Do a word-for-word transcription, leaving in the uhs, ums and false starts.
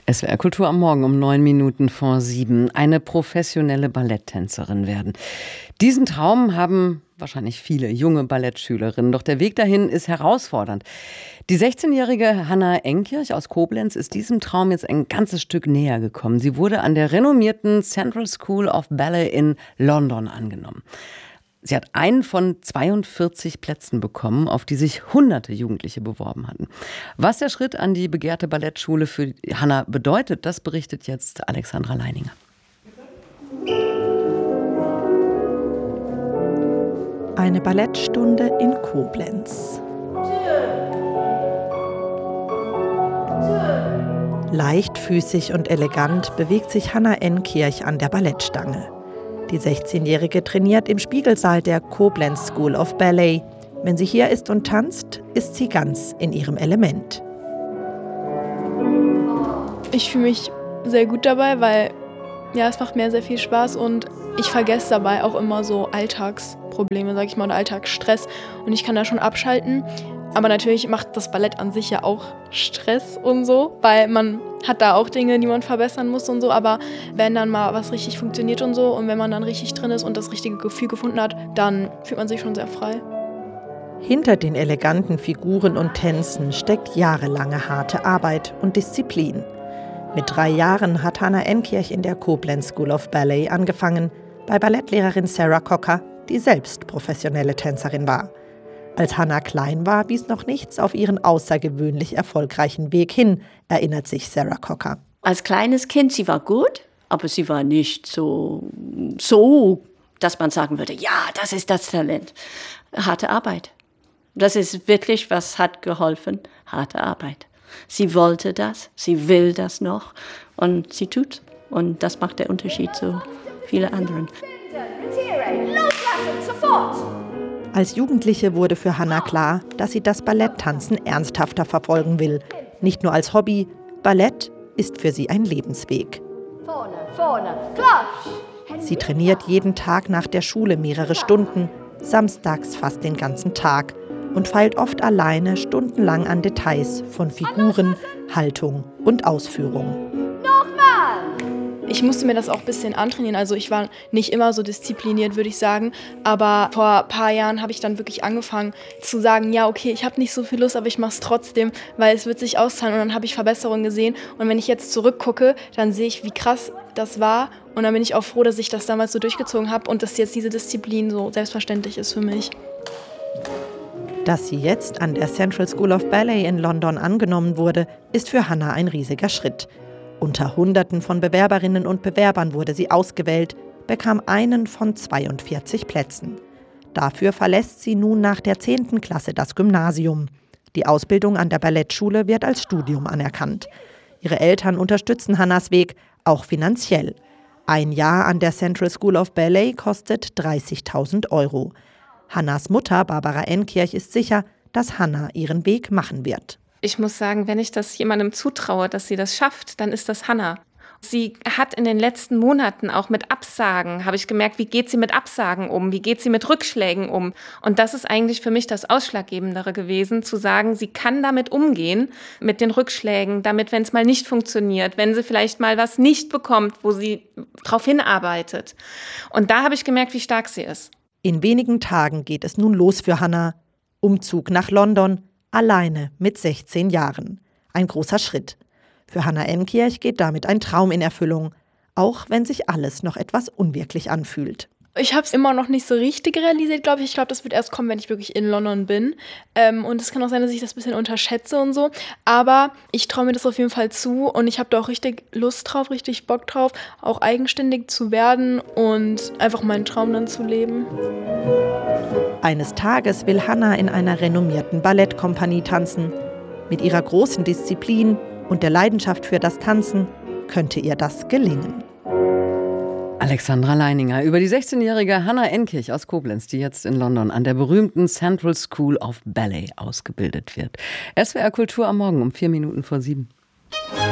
S W R Kultur am Morgen um neun Minuten vor sieben. Eine professionelle Balletttänzerin werden. Diesen Traum haben wahrscheinlich viele junge Ballettschülerinnen. Doch der Weg dahin ist herausfordernd. Die sechzehnjährige Hanna Enkirch aus Koblenz ist diesem Traum jetzt ein ganzes Stück näher gekommen. Sie wurde an der renommierten Central School of Ballet in London angenommen. Sie hat einen von zweiundvierzig Plätzen bekommen, auf die sich hunderte Jugendliche beworben hatten. Was der Schritt an die begehrte Ballettschule für Hanna bedeutet, das berichtet jetzt Alexandra Leininger. Eine Ballettstunde in Koblenz. Leichtfüßig und elegant bewegt sich Hanna Enkirch an der Ballettstange. Die sechzehnjährige trainiert im Spiegelsaal der Koblenz School of Ballet. Wenn sie hier ist und tanzt, ist sie ganz in ihrem Element. Ich fühle mich sehr gut dabei, weil ja, es macht mir sehr viel Spaß und ich vergesse dabei auch immer so Alltagsprobleme, sag ich mal, oder Alltagsstress. Und ich kann da schon abschalten. Aber natürlich macht das Ballett an sich ja auch Stress und so, weil man hat da auch Dinge, die man verbessern muss und so. Aber wenn dann mal was richtig funktioniert und so und wenn man dann richtig drin ist und das richtige Gefühl gefunden hat, dann fühlt man sich schon sehr frei. Hinter den eleganten Figuren und Tänzen steckt jahrelange harte Arbeit und Disziplin. Mit drei Jahren hat Hanna Enkirch in der Koblenz School of Ballet angefangen, bei Ballettlehrerin Sarah Cocker, die selbst professionelle Tänzerin war. Als Hanna klein war, wies noch nichts auf ihren außergewöhnlich erfolgreichen Weg hin, erinnert sich Sarah Cocker. Als kleines Kind, sie war gut, aber sie war nicht so, so, dass man sagen würde, ja, das ist das Talent. Harte Arbeit. Das ist wirklich, was hat geholfen, harte Arbeit. Sie wollte das, sie will das noch und sie tut. Und das macht den Unterschied zu vielen anderen. Als Jugendliche wurde für Hanna klar, dass sie das Balletttanzen ernsthafter verfolgen will. Nicht nur als Hobby, Ballett ist für sie ein Lebensweg. Vorne, vorne, Klatsch! Sie trainiert jeden Tag nach der Schule mehrere Stunden, samstags fast den ganzen Tag und feilt oft alleine stundenlang an Details von Figuren, Haltung und Ausführung. Ich musste mir das auch ein bisschen antrainieren, also ich war nicht immer so diszipliniert, würde ich sagen, aber vor ein paar Jahren habe ich dann wirklich angefangen zu sagen, ja okay, ich habe nicht so viel Lust, aber ich mache es trotzdem, weil es wird sich auszahlen und dann habe ich Verbesserungen gesehen und wenn ich jetzt zurückgucke, dann sehe ich, wie krass das war und dann bin ich auch froh, dass ich das damals so durchgezogen habe und dass jetzt diese Disziplin so selbstverständlich ist für mich. Dass sie jetzt an der Central School of Ballet in London angenommen wurde, ist für Hanna ein riesiger Schritt. Unter Hunderten von Bewerberinnen und Bewerbern wurde sie ausgewählt, bekam einen von zweiundvierzig Plätzen. Dafür verlässt sie nun nach der zehnten Klasse das Gymnasium. Die Ausbildung an der Ballettschule wird als Studium anerkannt. Ihre Eltern unterstützen Hannas Weg, auch finanziell. Ein Jahr an der Central School of Ballet kostet dreißigtausend Euro. Hannas Mutter, Barbara Enkirch, ist sicher, dass Hanna ihren Weg machen wird. Ich muss sagen, wenn ich das jemandem zutraue, dass sie das schafft, dann ist das Hanna. Sie hat in den letzten Monaten auch mit Absagen, habe ich gemerkt, wie geht sie mit Absagen um, wie geht sie mit Rückschlägen um. Und das ist eigentlich für mich das Ausschlaggebendere gewesen, zu sagen, sie kann damit umgehen, mit den Rückschlägen, damit, wenn es mal nicht funktioniert, wenn sie vielleicht mal was nicht bekommt, wo sie drauf hinarbeitet. Und da habe ich gemerkt, wie stark sie ist. In wenigen Tagen geht es nun los für Hanna. Umzug nach London, alleine mit sechzehn Jahren. Ein großer Schritt. Für Hanna Enkirch geht damit ein Traum in Erfüllung, auch wenn sich alles noch etwas unwirklich anfühlt. Ich habe es immer noch nicht so richtig realisiert, glaube ich. Ich glaube, das wird erst kommen, wenn ich wirklich in London bin. Ähm, und es kann auch sein, dass ich das ein bisschen unterschätze und so. Aber ich traue mir das auf jeden Fall zu und ich habe da auch richtig Lust drauf, richtig Bock drauf, auch eigenständig zu werden und einfach meinen Traum dann zu leben. Eines Tages will Hanna in einer renommierten Ballettkompanie tanzen. Mit ihrer großen Disziplin und der Leidenschaft für das Tanzen könnte ihr das gelingen. Alexandra Leininger über die sechzehnjährige Hanna Enkirch aus Koblenz, die jetzt in London an der berühmten Central School of Ballet ausgebildet wird. S W R Kultur am Morgen um vier Minuten vor sieben.